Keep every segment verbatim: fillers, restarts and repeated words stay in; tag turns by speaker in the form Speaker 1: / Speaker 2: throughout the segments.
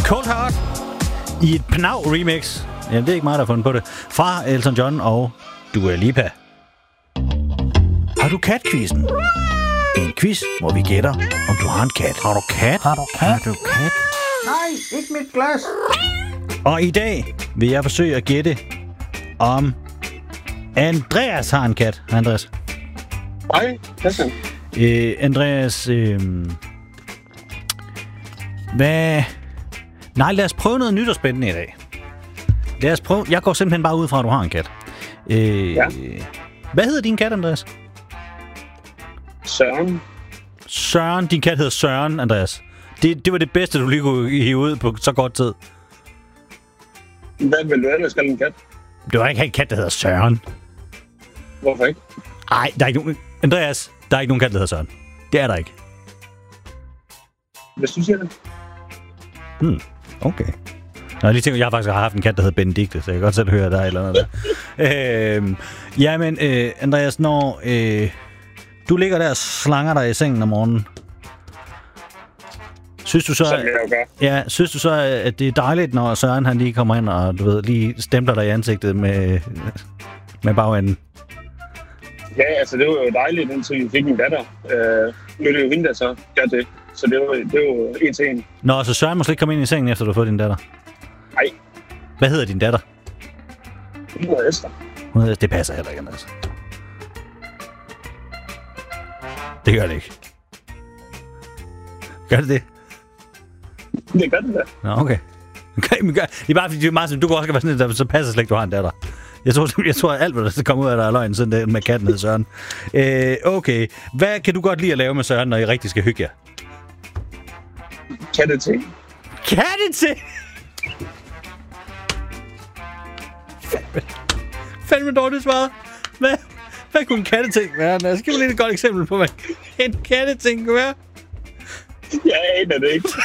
Speaker 1: Cold Heart i et Pnav remix. Jamen, det er ikke mig, der har fundet på det. Fra Elton John og Dua Lipa. Har du kat-quizzen? En quiz, hvor vi gætter, om du har en kat. Har du kat? Har du kat? Har du kat?
Speaker 2: Nej, ikke mit glas.
Speaker 1: Og i dag vil jeg forsøge at gætte, om Andreas har en kat. Andreas?
Speaker 3: Nej, det er
Speaker 1: øh, Andreas, øh, hvad... Nej, lad os prøve noget nyt og spændende i dag. Lad os prøve... Jeg går simpelthen bare ud fra, at du har en kat. Øh,
Speaker 3: ja.
Speaker 1: Hvad hedder din kat, Andreas?
Speaker 3: Søren.
Speaker 1: Søren. Din kat hedder Søren, Andreas. Det, det var det bedste, du lige kunne hive ud på så kort tid.
Speaker 3: Hvad vil du ellers kalde en kat?
Speaker 1: Du har ikke en kat, der hedder Søren.
Speaker 3: Hvorfor ikke?
Speaker 1: Nej, der er ikke nogen... Andreas, der er ikke nogen kat, der hedder Søren. Det er der ikke.
Speaker 3: Hvis du siger det.
Speaker 1: Hmm, okay. Nå, jeg lige tænker, jeg har faktisk haft en kat, der hedder Benedikte, så jeg kan godt selv høre, at der er et eller andet der. øh, jamen, øh, Andreas, når øh, du ligger der og slanger dig i sengen om morgenen, synes du så,
Speaker 3: Som jeg jo gør.
Speaker 1: ja, synes du så, at det er dejligt, når Søren han lige kommer ind og du ved, lige stempler dig i ansigtet med, med bagenden?
Speaker 3: Ja, altså det var jo dejligt, indtil vi fik en datter. Øh, nu er det jo hende, der så gør det. Så det var, det var jo en til en.
Speaker 1: Nå, så Søren må slet ikke komme ind i sengen, efter du har fået din datter?
Speaker 3: Nej.
Speaker 1: Hvad hedder din datter?
Speaker 3: Hun hedder Esther.
Speaker 1: Hun hedder, det passer heller ikke, Andreas. Det gør det ikke. Gør det det?
Speaker 3: Det gør det da.
Speaker 1: Nå, okay. okay men gør, det er bare fordi, det er meget sådan, du kan også være sådan, at så passer slet ikke, du har en datter. Jeg tror, jeg tror at alt, hvad der kommer ud af, der er løgn, sådan det med katten hedder Søren. Øh, okay. Hvad kan du godt lide at lave med Søren, når I rigtig skal hygge jer?
Speaker 3: Katteting.
Speaker 1: Katteting? Fandme, fandme dårligt svaret. Hvad, hvad kunne en katteting være? Jeg skal lige et godt eksempel på, hvad en katteting kunne være.
Speaker 3: Jeg aner det ikke.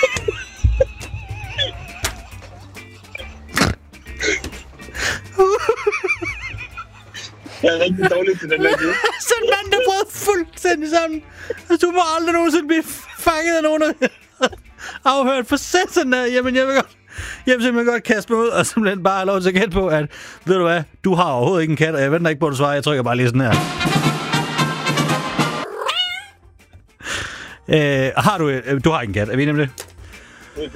Speaker 3: Jeg er rigtig dårlig til den der lyd.
Speaker 1: Sådan en mand, der brød fuldstændig sammen. Du må aldrig nogensinde blive fanget af nogen afhørt for sådan der. Jamen, jeg vil godt, jeg vil simpelthen godt kaste mig ud og simpelthen bare have lov til at gætte på, at ved du hvad, du har overhovedet ikke en kat, og jeg venter ikke på, at du svarer. Jeg trykker bare lige sådan her. Øh, har du, du har ikke en kat, er vi nemlig?